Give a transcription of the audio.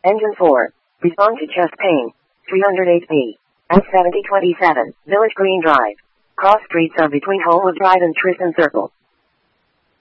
Engine 4. Respond to chest pain. 308B. S7027. Village Green Drive. Cross streets are between Homewood Drive and Tristan Circle.